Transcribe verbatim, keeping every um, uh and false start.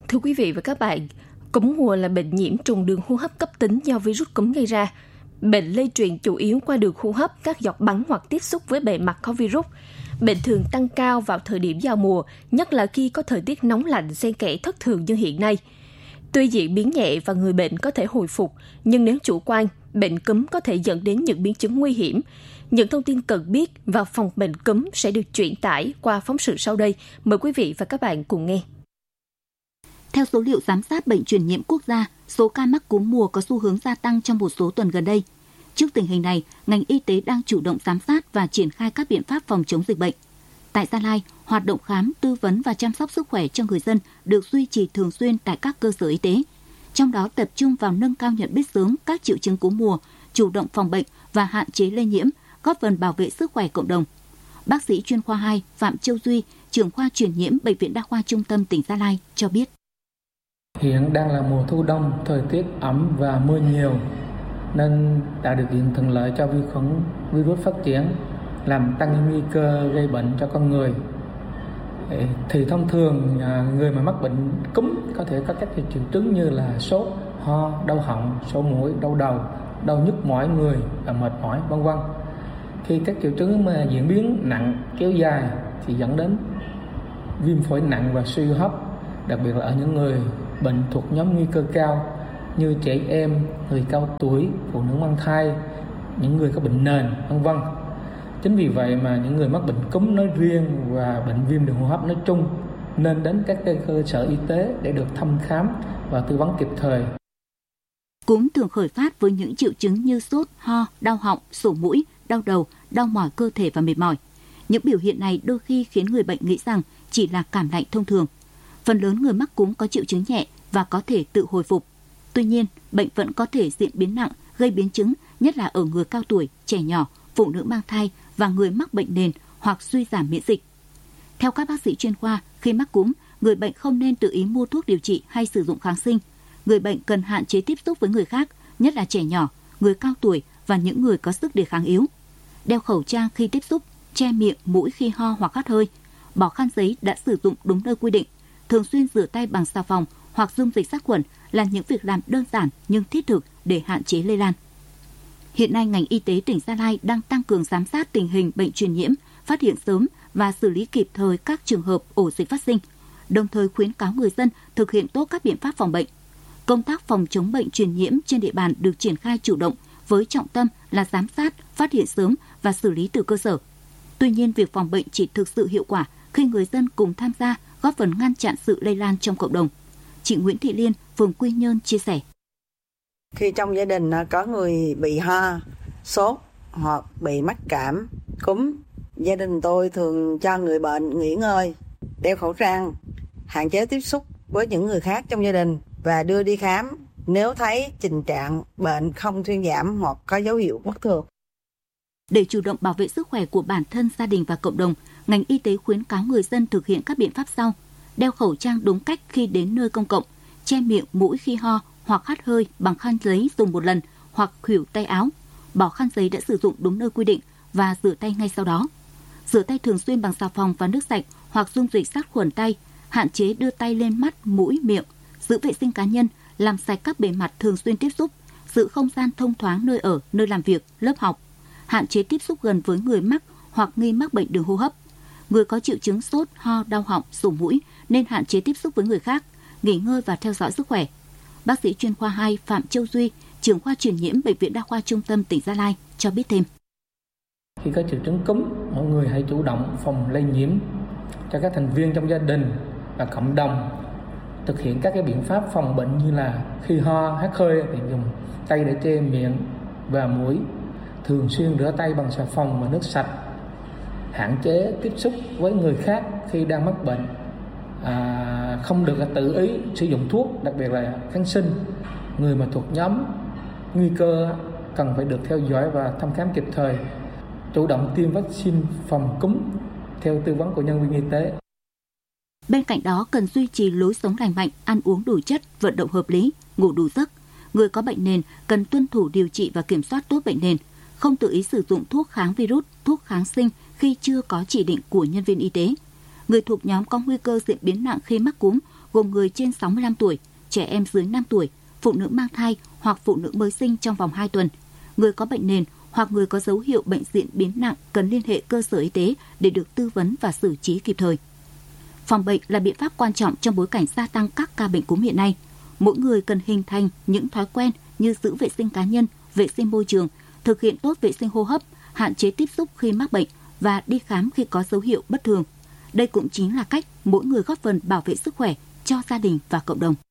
Thưa quý vị và các bạn, cúm mùa là bệnh nhiễm trùng đường hô hấp cấp tính do virus cúm gây ra. Bệnh lây truyền chủ yếu qua đường hô hấp, các giọt bắn hoặc tiếp xúc với bề mặt có virus. Bệnh thường tăng cao vào thời điểm giao mùa, nhất là khi có thời tiết nóng lạnh xen kẽ thất thường như hiện nay. Tuy diễn biến nhẹ và người bệnh có thể hồi phục, nhưng nếu chủ quan, bệnh cúm có thể dẫn đến những biến chứng nguy hiểm. Những thông tin cần biết và phòng bệnh cúm sẽ được chuyển tải qua phóng sự sau đây. Mời quý vị và các bạn cùng nghe. Theo số liệu giám sát bệnh truyền nhiễm quốc gia, số ca mắc cúm mùa có xu hướng gia tăng trong một số tuần gần đây. Trước tình hình này, ngành y tế đang chủ động giám sát và triển khai các biện pháp phòng chống dịch bệnh. Tại Gia Lai, hoạt động khám, tư vấn và chăm sóc sức khỏe cho người dân được duy trì thường xuyên tại các cơ sở y tế. Trong đó tập trung vào nâng cao nhận biết sớm các triệu chứng cúm mùa, chủ động phòng bệnh và hạn chế lây nhiễm, góp phần bảo vệ sức khỏe cộng đồng. Bác sĩ chuyên khoa hai Phạm Châu Duy, trưởng khoa truyền nhiễm Bệnh viện Đa khoa Trung tâm tỉnh Gia Lai cho biết. Hiện đang là mùa thu đông, thời tiết ẩm và mưa nhiều nên tạo điều kiện thuận lợi cho vi khuẩn virus phát triển, làm tăng nguy cơ gây bệnh cho con người. Thì thông thường người mà mắc bệnh cúm có thể có các triệu chứng như là sốt, ho, đau họng, sổ mũi, đau đầu, đau nhức mỏi người và mệt mỏi, vân vân. Khi các triệu chứng mà diễn biến nặng kéo dài thì dẫn đến viêm phổi nặng và suy hô hấp, đặc biệt là ở những người bệnh thuộc nhóm nguy cơ cao như trẻ em, người cao tuổi, phụ nữ mang thai, những người có bệnh nền, vân vân. Chính vì vậy mà những người mắc bệnh cúm nói riêng và bệnh viêm đường hô hấp nói chung nên đến các cơ sở y tế để được thăm khám và tư vấn kịp thời. Cúm thường khởi phát với những triệu chứng như sốt, ho, đau họng, sổ mũi, đau đầu, đau mỏi cơ thể và mệt mỏi. Những biểu hiện này đôi khi khiến người bệnh nghĩ rằng chỉ là cảm lạnh thông thường. Phần lớn người mắc cúm có triệu chứng nhẹ và có thể tự hồi phục. Tuy nhiên, bệnh vẫn có thể diễn biến nặng, gây biến chứng, nhất là ở người cao tuổi, trẻ nhỏ, phụ nữ mang thai và người mắc bệnh nền hoặc suy giảm miễn dịch. Theo các bác sĩ chuyên khoa, khi mắc cúm, người bệnh không nên tự ý mua thuốc điều trị hay sử dụng kháng sinh. Người bệnh cần hạn chế tiếp xúc với người khác, nhất là trẻ nhỏ, người cao tuổi và những người có sức đề kháng yếu. Đeo khẩu trang khi tiếp xúc, che miệng, mũi khi ho hoặc hắt hơi. Bỏ khăn giấy đã sử dụng đúng nơi quy định. Thường xuyên rửa tay bằng xà phòng hoặc dung dịch sát khuẩn là những việc làm đơn giản nhưng thiết thực để hạn chế lây lan. Hiện nay, ngành y tế tỉnh Gia Lai đang tăng cường giám sát tình hình bệnh truyền nhiễm, phát hiện sớm và xử lý kịp thời các trường hợp ổ dịch phát sinh, đồng thời khuyến cáo người dân thực hiện tốt các biện pháp phòng bệnh. Công tác phòng chống bệnh truyền nhiễm trên địa bàn được triển khai chủ động với trọng tâm là giám sát, phát hiện sớm và xử lý từ cơ sở. Tuy nhiên, việc phòng bệnh chỉ thực sự hiệu quả khi người dân cùng tham gia, góp phần ngăn chặn sự lây lan trong cộng đồng. Chị Nguyễn Thị Liên, phường Quy Nhơn chia sẻ. Khi trong gia đình có người bị ho, sốt hoặc bị mắc cảm, cúm, gia đình tôi thường cho người bệnh nghỉ ngơi, đeo khẩu trang, hạn chế tiếp xúc với những người khác trong gia đình và đưa đi khám nếu thấy tình trạng bệnh không thuyên giảm hoặc có dấu hiệu bất thường. Để chủ động bảo vệ sức khỏe của bản thân, gia đình và cộng đồng, ngành y tế khuyến cáo người dân thực hiện các biện pháp sau: đeo khẩu trang đúng cách khi đến nơi công cộng, che miệng, mũi khi ho hoặc hắt hơi bằng khăn giấy dùng một lần hoặc khuỷu tay áo, bỏ khăn giấy đã sử dụng đúng nơi quy định và rửa tay ngay sau đó. Rửa tay thường xuyên bằng xà phòng và nước sạch hoặc dung dịch sát khuẩn tay, hạn chế đưa tay lên mắt, mũi, miệng, giữ vệ sinh cá nhân, làm sạch các bề mặt thường xuyên tiếp xúc, giữ không gian thông thoáng nơi ở, nơi làm việc, lớp học, hạn chế tiếp xúc gần với người mắc hoặc nghi mắc bệnh đường hô hấp. Người có triệu chứng sốt, ho, đau họng, sổ mũi nên hạn chế tiếp xúc với người khác, nghỉ ngơi và theo dõi sức khỏe. Bác sĩ chuyên khoa hai Phạm Châu Duy, trưởng khoa truyền nhiễm Bệnh viện Đa khoa Trung tâm tỉnh Gia Lai cho biết thêm. Khi có triệu chứng cúm, mọi người hãy chủ động phòng lây nhiễm cho các thành viên trong gia đình và cộng đồng. Thực hiện các cái biện pháp phòng bệnh như là khi ho, hắt hơi thì dùng tay để che miệng và mũi, thường xuyên rửa tay bằng xà phòng và nước sạch, hạn chế tiếp xúc với người khác khi đang mắc bệnh, à, không được tự ý sử dụng thuốc, đặc biệt là kháng sinh. Người mà thuộc nhóm nguy cơ cần phải được theo dõi và thăm khám kịp thời, chủ động tiêm vaccine phòng cúm theo tư vấn của nhân viên y tế. Bên cạnh đó, cần duy trì lối sống lành mạnh, ăn uống đủ chất, vận động hợp lý, ngủ đủ giấc. Người có bệnh nền cần tuân thủ điều trị và kiểm soát tốt bệnh nền, không tự ý sử dụng thuốc kháng virus, thuốc kháng sinh khi chưa có chỉ định của nhân viên y tế. Người thuộc nhóm có nguy cơ diễn biến nặng khi mắc cúm gồm người trên sáu mươi lăm tuổi, trẻ em dưới năm tuổi, phụ nữ mang thai hoặc phụ nữ mới sinh trong vòng hai tuần, người có bệnh nền hoặc người có dấu hiệu bệnh diễn biến nặng cần liên hệ cơ sở y tế để được tư vấn và xử trí kịp thời. Phòng bệnh là biện pháp quan trọng trong bối cảnh gia tăng các ca bệnh cúm hiện nay. Mỗi người cần hình thành những thói quen như giữ vệ sinh cá nhân, vệ sinh môi trường, thực hiện tốt vệ sinh hô hấp, hạn chế tiếp xúc khi mắc bệnh và đi khám khi có dấu hiệu bất thường. Đây cũng chính là cách mỗi người góp phần bảo vệ sức khỏe cho gia đình và cộng đồng.